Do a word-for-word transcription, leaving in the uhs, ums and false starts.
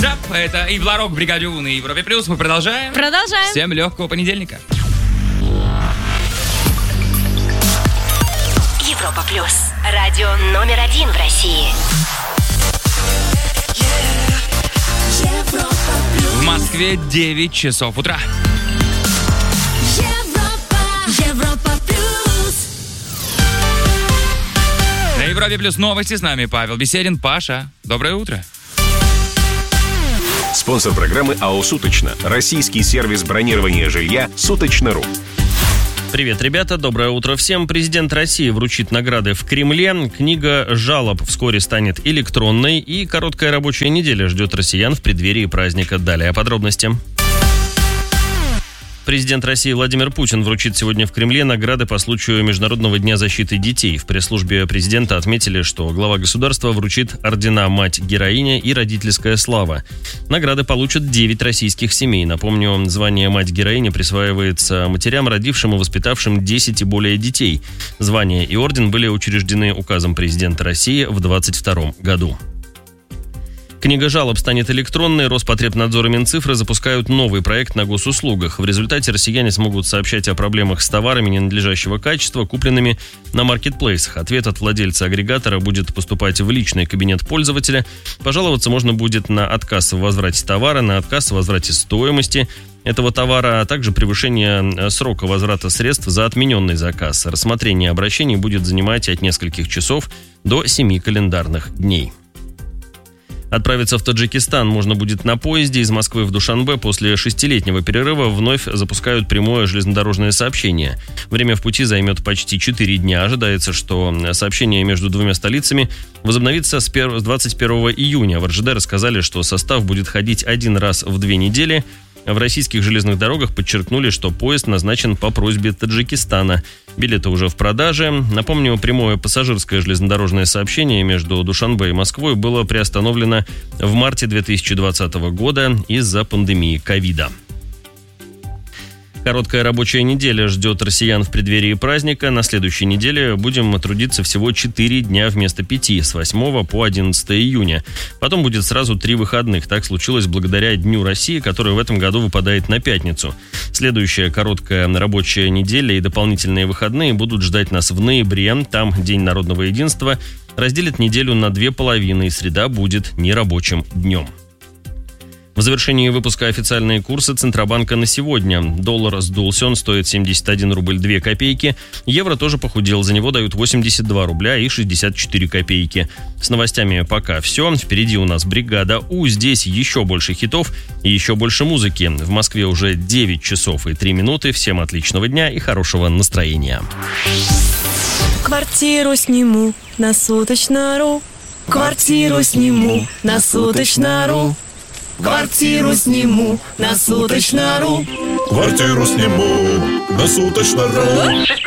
Джаб, это и Вларок, Бригадюн и Европе Плюс. Мы продолжаем. Продолжаем. Всем легкого понедельника. Европа Плюс. Радио номер один в России. В Москве девять часов утра. На Европе Плюс новости, с нами Павел Беседин. Паша, доброе утро. Спонсор программы АО «Суточно». Российский сервис бронирования жилья «Суточно.ру». Привет, ребята, доброе утро всем. Президент России вручит награды в Кремле. Книга жалоб вскоре станет электронной. И короткая рабочая неделя ждет россиян в преддверии праздника. Далее о подробности. Президент России Владимир Путин вручит сегодня в Кремле награды по случаю Международного дня защиты детей. В пресс-службе президента отметили, что глава государства вручит ордена «Мать-героиня» и «Родительская слава». Награды получат девять российских семей. Напомню, звание «Мать-героиня» присваивается матерям, родившим и воспитавшим десять и более детей. Звание и орден были учреждены указом президента России в двадцать втором году. Книга жалоб станет электронной. Роспотребнадзор и Минцифры запускают новый проект на госуслугах. В результате россияне смогут сообщать о проблемах с товарами ненадлежащего качества, купленными на маркетплейсах. Ответ от владельца агрегатора будет поступать в личный кабинет пользователя. Пожаловаться можно будет на отказ в возврате товара, на отказ в возврате стоимости этого товара, а также превышение срока возврата средств за отмененный заказ. Рассмотрение обращений будет занимать от нескольких часов до семи календарных дней. Отправиться в Таджикистан можно будет на поезде. Из Москвы в Душанбе после шестилетнего перерыва вновь запускают прямое железнодорожное сообщение. Время в пути займет почти четыре дня. Ожидается, что сообщение между двумя столицами возобновится с двадцать первого июня. В эр жэ дэ рассказали, что состав будет ходить один раз в две недели. В российских железных дорогах подчеркнули, что поезд назначен по просьбе Таджикистана. Билеты уже в продаже. Напомню, прямое пассажирское железнодорожное сообщение между Душанбе и Москвой было приостановлено в марте две тысячи двадцатого года из-за пандемии ковида. Короткая рабочая неделя ждет россиян в преддверии праздника. На следующей неделе будем трудиться всего четыре дня вместо пяти, с восьмого по одиннадцатое июня. Потом будет сразу три выходных. Так случилось благодаря Дню России, который в этом году выпадает на пятницу. Следующая короткая рабочая неделя и дополнительные выходные будут ждать нас в ноябре. Там День народного единства разделит неделю на две половины, и среда будет нерабочим днем. В завершении выпуска официальные курсы Центробанка на сегодня. Доллар сдулся, он стоит семьдесят один рубль две копейки. Евро тоже похудел, за него дают восемьдесят два рубля и шестьдесят четыре копейки. С новостями пока все. Впереди у нас бригада У. Здесь еще больше хитов и еще больше музыки. В Москве уже девять часов и три минуты. Всем отличного дня и хорошего настроения. Квартиру сниму на Суточно.ру. Квартиру сниму на Суточно.ру. Квартиру сниму на Суточно.ру. Квартиру сниму на Суточно.ру.